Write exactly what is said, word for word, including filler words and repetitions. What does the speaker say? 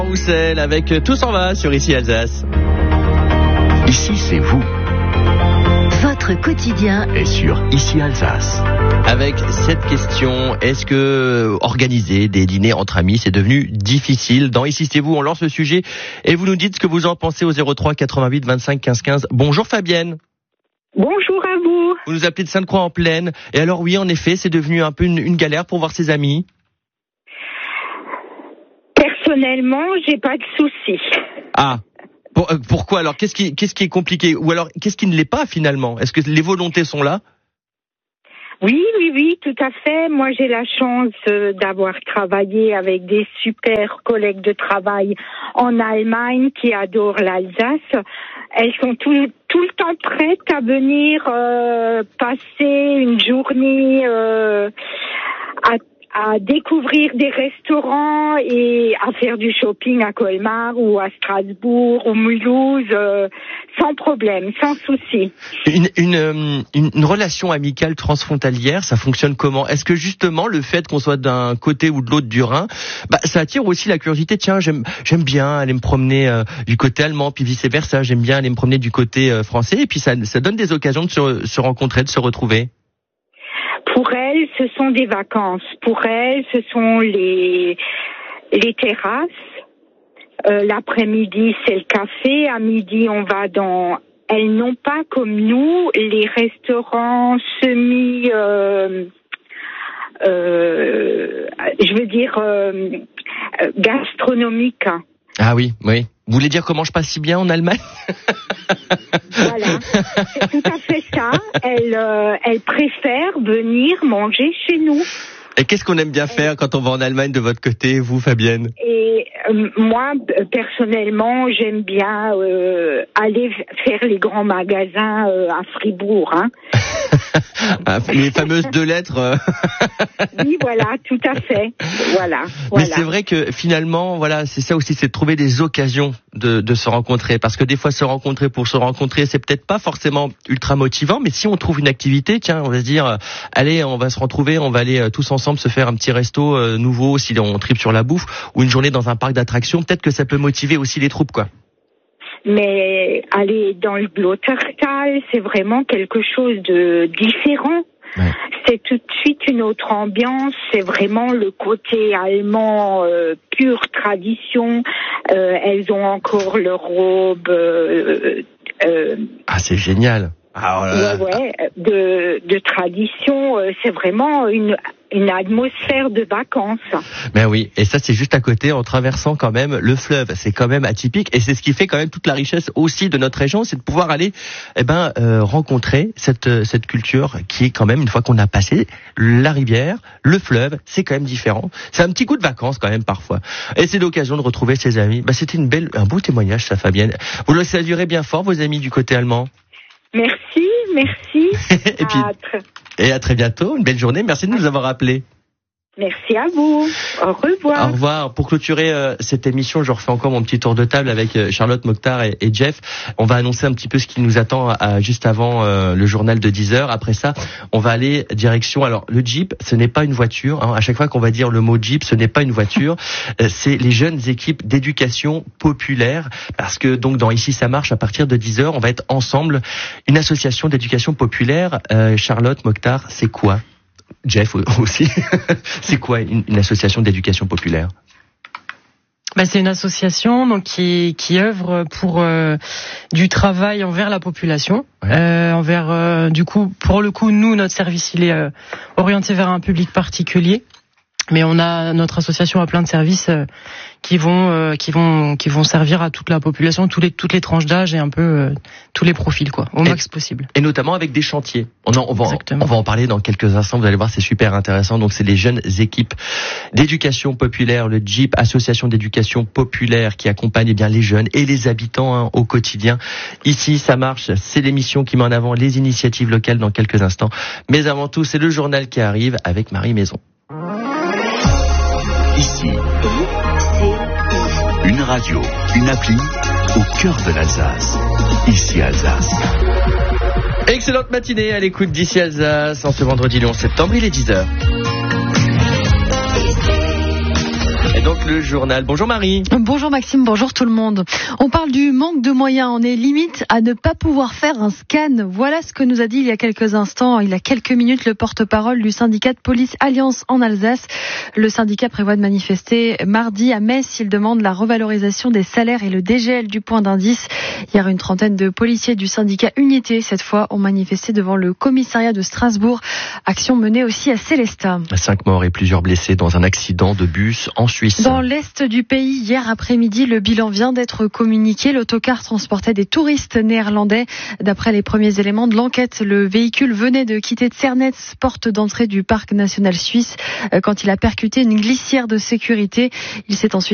Roussel avec Tout s'en va sur Ici Alsace. Ici, c'est vous. Votre quotidien est sur Ici Alsace. Avec cette question, est-ce que organiser des dîners entre amis, c'est devenu difficile? Dans Ici, c'est vous, on lance le sujet et vous nous dites ce que vous en pensez au zéro trois quatre-vingt-huit vingt-cinq quinze quinze. Bonjour Fabienne. Bonjour à vous. Vous nous appelez de Sainte-Croix-en-Plaine. Et alors oui, en effet, c'est devenu un peu une, une galère pour voir ses amis. Personnellement, j'ai pas de soucis. Ah, pour, euh, pourquoi alors? Qu'est-ce qui, qu'est-ce qui est compliqué? Ou alors, qu'est-ce qui ne l'est pas finalement? Est-ce que les volontés sont là? Oui, oui, oui, tout à fait. Moi, j'ai la chance euh, d'avoir travaillé avec des super collègues de travail en Allemagne qui adorent l'Alsace. Elles sont tout, tout le temps prêtes à venir euh, passer une journée euh, à à découvrir des restaurants et à faire du shopping à Colmar ou à Strasbourg ou Mulhouse euh, sans problème, sans souci. Une, une, une, une relation amicale transfrontalière, ça fonctionne comment? Est-ce que justement le fait qu'on soit d'un côté ou de l'autre du Rhin, bah, ça attire aussi la curiosité? Tiens, j'aime, j'aime bien aller me promener euh, du côté allemand, puis vice versa, j'aime bien aller me promener du côté euh, français, et puis ça, ça donne des occasions de se, se rencontrer, de se retrouver. Pour elles, ce sont des vacances. Pour elles, ce sont les les terrasses. Euh, l'après-midi, c'est le café. À midi, on va dans... Elles n'ont pas, comme nous, les restaurants semi... Euh, euh, je veux dire, euh, gastronomiques. Ah oui, oui. Vous voulez dire comment je passe si bien en Allemagne? Voilà, c'est tout à fait ça. Elle, euh, elle préfère venir manger chez nous. Et qu'est-ce qu'on aime bien faire quand on va en Allemagne de votre côté, vous, Fabienne? Et euh, moi, personnellement, j'aime bien euh, aller faire les grands magasins euh, à Fribourg. Hein. Les fameuses deux lettres. Oui, voilà, tout à fait. Voilà, voilà. Mais c'est vrai que finalement, voilà, c'est ça aussi, c'est de trouver des occasions de, de se rencontrer. Parce que des fois, se rencontrer pour se rencontrer, c'est peut-être pas forcément ultra motivant. Mais si on trouve une activité, tiens, on va se dire, allez, on va se retrouver, on va aller tous ensemble se faire un petit resto euh, nouveau, si on tripe sur la bouffe, ou une journée dans un parc d'attractions. Peut-être que ça peut motiver aussi les troupes, quoi. Mais aller dans le Blottertal, c'est vraiment quelque chose de différent. Ouais. C'est tout de suite une autre ambiance. C'est vraiment le côté allemand, euh, pure tradition. Euh, elles ont encore leur robe. Euh, euh, ah, c'est génial. Ah, voilà. Ouais, ouais, de, de tradition. Euh, c'est vraiment une une atmosphère de vacances. Ben oui, et ça c'est juste à côté en traversant quand même le fleuve. C'est quand même atypique et c'est ce qui fait quand même toute la richesse aussi de notre région, c'est de pouvoir aller eh ben euh, rencontrer cette cette culture qui est quand même, une fois qu'on a passé la rivière, le fleuve, c'est quand même différent. C'est un petit coup de vacances quand même parfois. Et c'est l'occasion de retrouver ses amis. Ben c'était une belle un beau témoignage ça, Fabienne. Vous le saluerez bien fort vos amis du côté allemand. Merci, merci. et puis Et à très bientôt, une belle journée, merci de nous avoir appelés. Merci à vous, au revoir. Au revoir. Pour clôturer euh, cette émission, je refais encore mon petit tour de table avec euh, Charlotte, Mokhtar et, et Jeff. On va annoncer un petit peu ce qui nous attend à, juste avant euh, le journal de dix heures. Après ça, on va aller direction... Alors, le Jeep, ce n'est pas une voiture. Hein. À chaque fois qu'on va dire le mot Jeep, ce n'est pas une voiture. euh, c'est les jeunes équipes d'éducation populaire. Parce que, donc, dans Ici, ça marche, à partir de dix heures, on va être ensemble. Une association d'éducation populaire. Euh, Charlotte, Mokhtar, c'est quoi ? Jeff aussi. C'est quoi une, une association d'éducation populaire? Bah, c'est une association donc qui qui œuvre pour euh, du travail envers la population, ouais. euh, envers euh, du coup pour le coup nous notre service il est euh, orienté vers un public particulier. Mais on a notre association a plein de services euh, qui vont euh, qui vont qui vont servir à toute la population, tous les toutes les tranches d'âge et un peu euh, tous les profils quoi, au et, max possible. Et notamment avec des chantiers. On, en, on va on va en parler dans quelques instants. Vous allez voir, c'est super intéressant. Donc c'est les jeunes équipes d'éducation populaire, le Jeep, association d'éducation populaire qui accompagne eh bien les jeunes et les habitants hein, au quotidien. Ici, ça marche. C'est l'émission qui met en avant les initiatives locales dans quelques instants. Mais avant tout, c'est le journal qui arrive avec Marie Maison. Ici, une radio, une appli au cœur de l'Alsace. Ici Alsace. Excellente matinée à l'écoute d'Ici Alsace en ce vendredi le onze septembre, il est dix heures. Et donc le journal. Bonjour Marie. Bonjour Maxime, bonjour tout le monde. On parle du manque de moyens. On est limite à ne pas pouvoir faire un scan. Voilà ce que nous a dit il y a quelques instants, il y a quelques minutes, le porte-parole du syndicat de police Alliance en Alsace. Le syndicat prévoit de manifester mardi à Metz. Il demande la revalorisation des salaires et le dégel du point d'indice. Hier, une trentaine de policiers du syndicat Unité, cette fois, ont manifesté devant le commissariat de Strasbourg. Action menée aussi à Célestat. Cinq morts et plusieurs blessés dans un accident de bus en Suisse. Dans l'est du pays, hier après-midi, le bilan vient d'être communiqué. L'autocar transportait des touristes néerlandais. D'après les premiers éléments de l'enquête, le véhicule venait de quitter Tsernetz, porte d'entrée du parc national suisse, quand il a percuté une glissière de sécurité. Il s'est ensuite